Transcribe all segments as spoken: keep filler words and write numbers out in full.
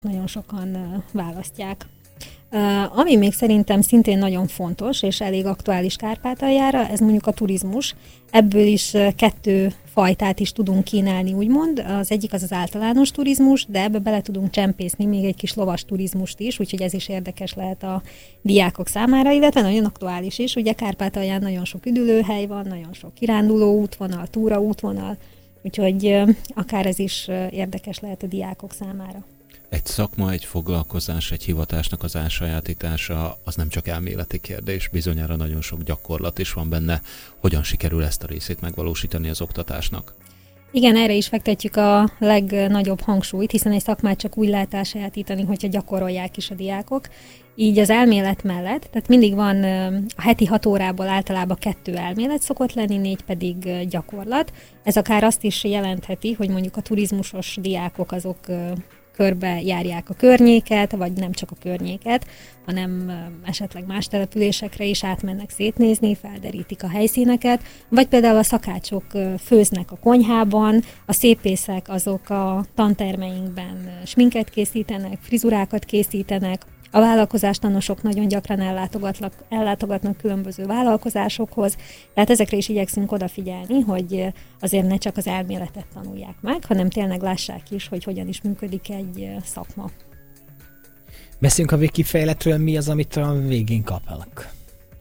nagyon sokan választják. Uh, ami még szerintem szintén nagyon fontos, és elég aktuális Kárpátaljára, ez mondjuk a turizmus. Ebből is kettő fajtát is tudunk kínálni, úgymond. Az egyik az az általános turizmus, de ebbe bele tudunk csempészni még egy kis lovas turizmust is, úgyhogy ez is érdekes lehet a diákok számára, illetve nagyon aktuális is. Ugye Kárpátalján nagyon sok üdülőhely van, nagyon sok kiránduló útvonal, túraútvonal, úgyhogy uh, akár ez is uh, érdekes lehet a diákok számára. Egy szakma, egy foglalkozás, egy hivatásnak az elsajátítása, az nem csak elméleti kérdés, bizonyára nagyon sok gyakorlat is van benne. Hogyan sikerül ezt a részét megvalósítani az oktatásnak? Igen, erre is fektetjük a legnagyobb hangsúlyt, hiszen egy szakmát csak úgy lehet elsajátítani, hogyha gyakorolják is a diákok. Így az elmélet mellett, tehát mindig van a heti hat órából általában kettő elmélet szokott lenni, négy pedig gyakorlat. Ez akár azt is jelentheti, hogy mondjuk a turizmusos diákok azok körbe járják a környéket, vagy nem csak a környéket, hanem esetleg más településekre is átmennek szétnézni, felderítik a helyszíneket, vagy például a szakácsok főznek a konyhában, a szépészek azok a tantermeinkben sminket készítenek, frizurákat készítenek, a vállalkozástanosok nagyon gyakran ellátogatnak, ellátogatnak különböző vállalkozásokhoz, tehát ezekre is igyekszünk odafigyelni, hogy azért ne csak az elméletet tanulják meg, hanem tényleg lássák is, hogy hogyan is működik egy szakma. Beszéljünk a végkifejletről, mi az, amit a végén kapnak?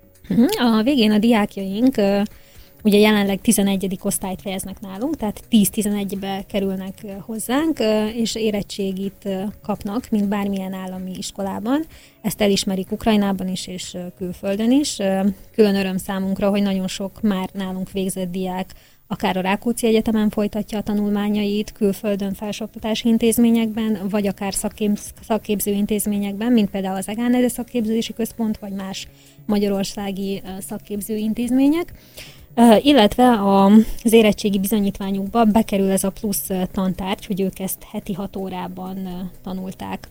A végén a diákjaink ugye jelenleg tizenegyedik osztályt fejeznek nálunk, tehát tíz-tizenegybe kerülnek hozzánk, és érettségit kapnak, mint bármilyen állami iskolában. Ezt elismerik Ukrajnában is, és külföldön is. Külön öröm számunkra, hogy nagyon sok már nálunk végzett diák akár a Rákóczi Egyetemen folytatja a tanulmányait, külföldön felsőoktatási intézményekben, vagy akár szakkép, szakképző intézményekben, mint például az Egánede Szakképzési Központ, vagy más magyarországi szakképző intézmények. Uh, illetve az érettségi bizonyítványukba bekerül ez a plusz tantárgy, hogy ők ezt heti hat órában uh, tanulták.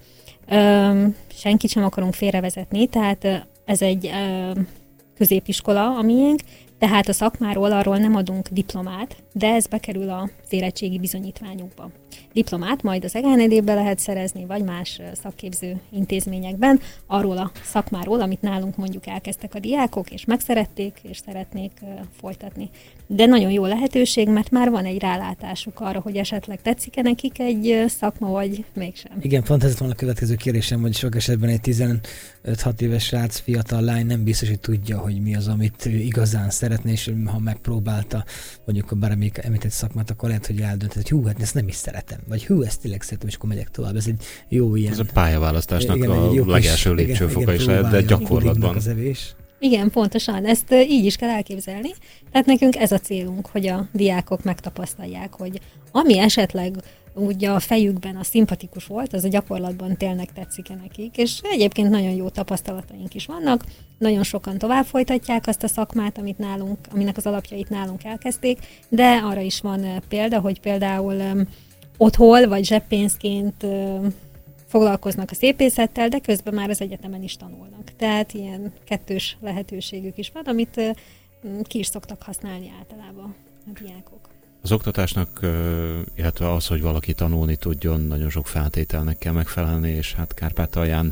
Uh, senkit sem akarunk félrevezetni, tehát uh, ez egy uh, középiskola, a miénk, tehát a szakmáról arról nem adunk diplomát, de ez bekerül az érettségi bizonyítványukba. Diplomát majd az Egánedébe lehet szerezni, vagy más szakképző intézményekben, arról a szakmáról, amit nálunk mondjuk elkezdtek a diákok, és megszerették, és szeretnék folytatni. De nagyon jó lehetőség, mert már van egy rálátásuk arra, hogy esetleg tetszik-e nekik egy szakma, vagy mégsem. Igen, pont ez van a következő kérdésem, hogy sok esetben egy tizenöt-hat éves srác, fiatal lány nem biztos, hogy tudja, hogy mi az, amit igazán szeretne, és ha megpróbálta mondjuk bármelyik említett szakmát, akkor lehet, hogy eldönthet, hogy hú, hát ezt nem is szeretem, vagy hú, ezt tényleg szeretem, és akkor megyek tovább. Ez egy jó ilyen... Ez a pályaválasztásnak igen, a legelső lépcsőfoka is lehet, de gyakorlatban. Igen, pontosan. Ezt így is kell elképzelni. Tehát nekünk ez a célunk, hogy a diákok megtapasztalják, hogy ami esetleg úgy a fejükben a szimpatikus volt, az a gyakorlatban tényleg tetszik-e nekik, és egyébként nagyon jó tapasztalataink is vannak. Nagyon sokan tovább folytatják azt a szakmát, amit nálunk, aminek az alapjait nálunk elkezdték, de arra is van példa, hogy például um, otthon vagy zseppénzként um, foglalkoznak a szépészettel, de közben már az egyetemen is tanulnak. Tehát ilyen kettős lehetőségük is van, amit uh, ki is szoktak használni általában a diákok. Az oktatásnak, illetve az, hogy valaki tanulni tudjon, nagyon sok feltételnek kell megfelelni, és hát Kárpátalján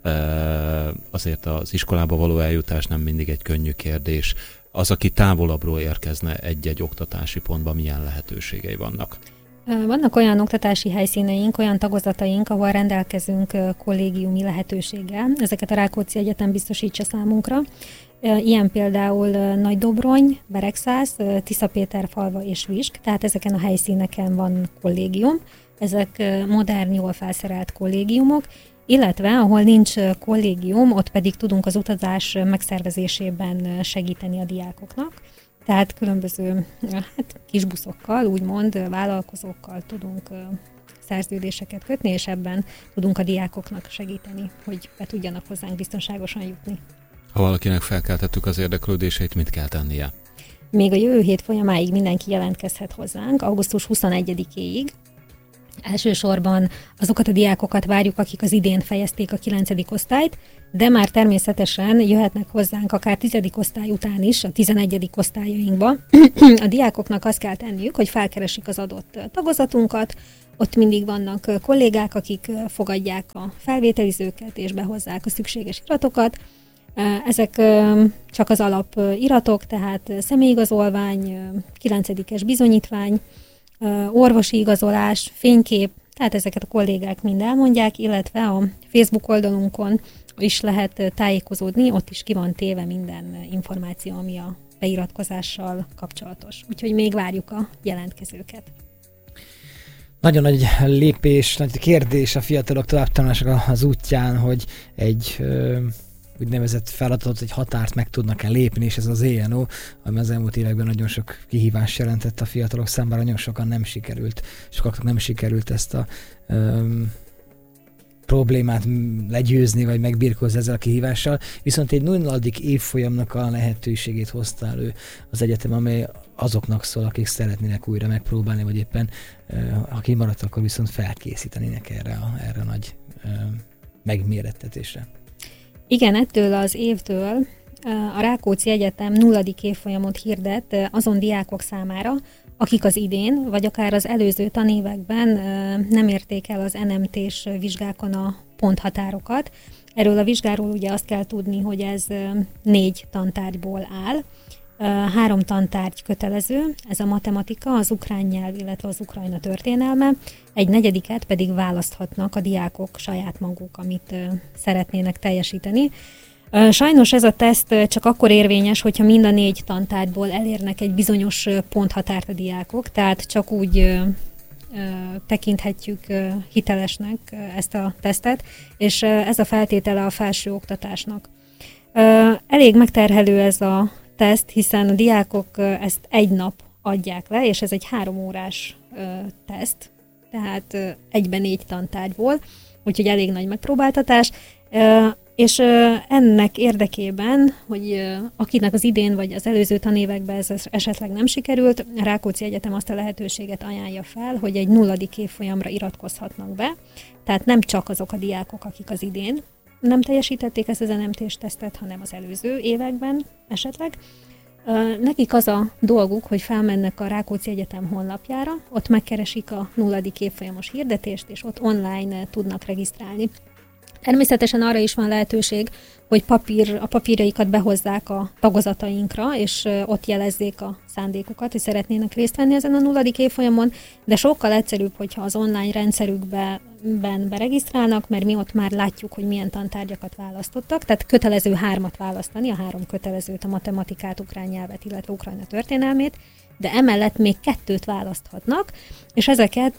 azért az iskolába való eljutás nem mindig egy könnyű kérdés. Az, aki távolabbról érkezne egy-egy oktatási pontba, milyen lehetőségei vannak? Vannak olyan oktatási helyszíneink, olyan tagozataink, ahol rendelkezünk kollégiumi lehetőséggel. Ezeket a Rákóczi Egyetem biztosítja számunkra. Ilyen például Nagydobrony, Beregszász, Tiszapéterfalva és Visk, tehát ezeken a helyszíneken van kollégium. Ezek modern, jól felszerelt kollégiumok, illetve ahol nincs kollégium, ott pedig tudunk az utazás megszervezésében segíteni a diákoknak. Tehát különböző hát, kis buszokkal, úgymond vállalkozókkal tudunk szerződéseket kötni, és ebben tudunk a diákoknak segíteni, hogy be tudjanak hozzánk biztonságosan jutni. Ha valakinek felkeltettük az érdeklődéseit, mit kell tennie? Még a jövő hét folyamáig mindenki jelentkezhet hozzánk, augusztus huszonegyedikéig. Elsősorban azokat a diákokat várjuk, akik az idén fejezték a kilencedik osztályt, de már természetesen jöhetnek hozzánk akár tizedik osztály után is, a tizenegyedik osztályainkba. A diákoknak azt kell tenniük, hogy felkeresik az adott tagozatunkat, Ott mindig vannak kollégák, akik fogadják a felvételizőket és behozzák a szükséges iratokat. Ezek csak az alapiratok, tehát személyigazolvány, kilencedikes bizonyítvány, orvosi igazolás, fénykép, tehát ezeket a kollégák mind elmondják, illetve a Facebook oldalunkon is lehet tájékozódni, ott is ki van téve minden információ, ami a beiratkozással kapcsolatos. Úgyhogy még várjuk a jelentkezőket. Nagyon nagy lépés, nagy kérdés a fiatalok továbbtanulásának az útján, hogy egy ö, úgynevezett feladatot, egy határt meg tudnak-e lépni, és ez az é en o, ami az elmúlt években nagyon sok kihívást jelentett a fiatalok számára, nagyon sokan nem sikerült, sokaknak nem sikerült ezt a ö, problémát legyőzni, vagy megbirkózni ezzel a kihívással, viszont egy nulladik évfolyamnak a lehetőségét hozta elő az egyetem, amely azoknak szól, akik szeretnének újra megpróbálni, vagy éppen ha kimaradt, akkor viszont felkészítenének erre a, erre a nagy uh, megmérettetésre. Igen, ettől az évtől a Rákóczi Egyetem nulladik évfolyamot hirdet azon diákok számára, akik az idén, vagy akár az előző tanévekben nem érték el az en em té-s vizsgákon a ponthatárokat. Erről a vizsgáról ugye azt kell tudni, hogy ez négy tantárgyból áll. Három tantárgy kötelező, ez a matematika, az ukrán nyelv, illetve az Ukrajna történelme. Egy negyediket pedig választhatnak a diákok saját maguk, amit szeretnének teljesíteni. Sajnos ez a teszt csak akkor érvényes, hogyha mind a négy tantárgyból elérnek egy bizonyos ponthatárt a diákok, tehát csak úgy ö, ö, tekinthetjük ö, hitelesnek ö, ezt a tesztet, és ö, ez a feltétele a felső oktatásnak. Ö, elég megterhelő ez a teszt, hiszen a diákok ö, ezt egy nap adják le, és ez egy három órás ö, teszt, tehát ö, egyben négy tantárgyból, úgyhogy elég nagy megpróbáltatás. Ö, És ennek érdekében, hogy akinek az idén vagy az előző tanévekben ez esetleg nem sikerült, a Rákóczi Egyetem azt a lehetőséget ajánlja fel, hogy egy nulladik évfolyamra iratkozhatnak be. Tehát nem csak azok a diákok, akik az idén nem teljesítették ezt az en em té-s tesztet, hanem az előző években esetleg. Nekik az a dolguk, hogy felmennek a Rákóczi Egyetem honlapjára, ott megkeresik a nulladik évfolyamos hirdetést, és ott online tudnak regisztrálni. Természetesen arra is van lehetőség, hogy papír, a papírjaikat behozzák a tagozatainkra, és ott jelezzék a szándékukat, hogy szeretnének részt venni ezen a nulladik évfolyamon, de sokkal egyszerűbb, hogyha az online rendszerükben beregisztrálnak, mert mi ott már látjuk, hogy milyen tantárgyakat választottak, tehát kötelező hármat választani, a három kötelezőt, a matematikát, ukrán nyelvet, illetve Ukrajna történelmét, de emellett még kettőt választhatnak, és ezeket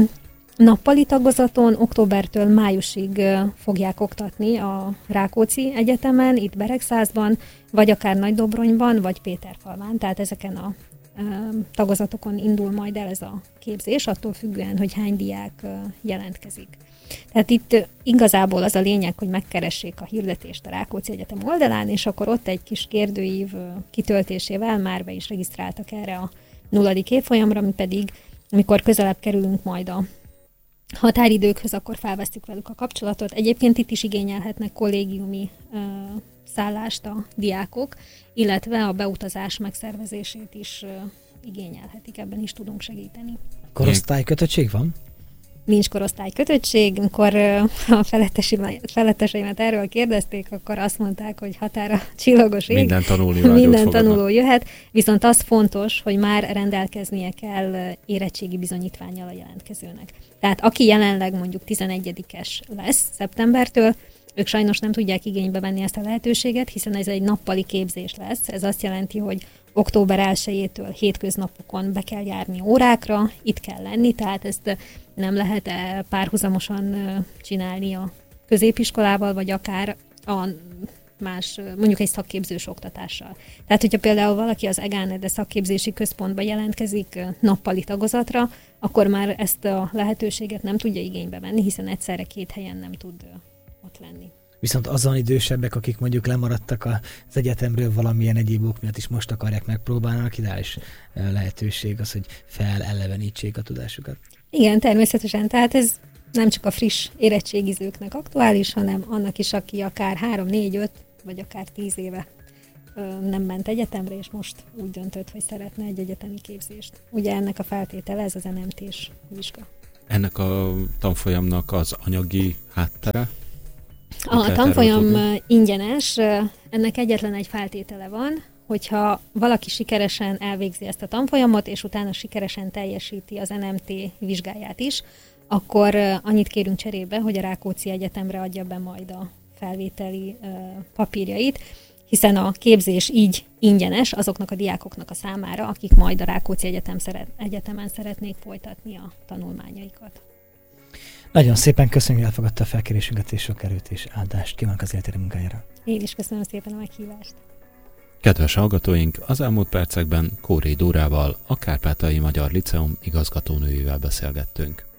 nappali tagozaton októbertől májusig fogják oktatni a Rákóczi Egyetemen, itt Beregszázban, vagy akár Nagydobronyban, vagy Péterfalván, tehát ezeken a tagozatokon indul majd el ez a képzés, attól függően, hogy hány diák jelentkezik. Tehát itt igazából az a lényeg, hogy megkeressék a hirdetést a Rákóczi Egyetem oldalán, és akkor ott egy kis kérdőív kitöltésével már be is regisztráltak erre a nulladik évfolyamra, mi pedig, amikor közelebb kerülünk majd a határidőkhöz, akkor felvesztük velük a kapcsolatot. Egyébként itt is igényelhetnek kollégiumi ö, szállást a diákok, illetve a beutazás megszervezését is ö, igényelhetik, ebben is tudunk segíteni. Korosztálykötöttség van? Nincs korosztálykötöttség. Amikor ö, a feletteseimet erről kérdezték, akkor azt mondták, hogy határa csillagos ég. Minden tanulni Minden tanuló jöhet, viszont az fontos, hogy már rendelkeznie kell érettségi bizonyítvánnyal a jelentkezőnek. Tehát aki jelenleg mondjuk tizenegyedikes lesz szeptembertől, ők sajnos nem tudják igénybe venni ezt a lehetőséget, hiszen ez egy nappali képzés lesz. Ez azt jelenti, hogy október elsejétől hétköznapokon be kell járni órákra, itt kell lenni, tehát ezt nem lehet párhuzamosan csinálni a középiskolával, vagy akár a más, mondjuk egy szakképzős oktatással. Tehát, hogyha például valaki az EGÁNEDE szakképzési központba jelentkezik nappali tagozatra, akkor már ezt a lehetőséget nem tudja igénybe venni, hiszen egyszerre két helyen nem tud ott lenni. Viszont azon idősebbek, akik mondjuk lemaradtak az egyetemről valamilyen egyéb ok miatt is most akarják megpróbálni, ideális lehetőség az, hogy felelevenítsék a tudásukat. Igen, természetesen. Tehát ez nem csak a friss érettségizőknek aktuális, hanem annak is, aki akár három, négy, öt, vagy akár tíz éve nem ment egyetemre, és most úgy döntött, hogy szeretne egy egyetemi képzést. Ugye ennek a feltétele ez az en em té-s vizsga. Ennek a tanfolyamnak az anyagi háttere? A tanfolyam ingyenes, ennek egyetlen egy feltétele van, hogyha valaki sikeresen elvégzi ezt a tanfolyamot, és utána sikeresen teljesíti az en em té vizsgáját is, akkor annyit kérünk cserébe, hogy a Rákóczi Egyetemre adja be majd a felvételi papírjait, hiszen a képzés így ingyenes azoknak a diákoknak a számára, akik majd a Rákóczi Egyetem szeret, Egyetemen szeretnék folytatni a tanulmányaikat. Nagyon szépen köszönjük, hogy elfogadta a felkérésünket, és sok erőt és áldást kívánok az életére munkájára. Én is köszönöm szépen a meghívást. Kedves hallgatóink, az elmúlt percekben Kóré Dórával, a Kárpátaljai Magyar Liceum igazgatónőjével beszélgettünk.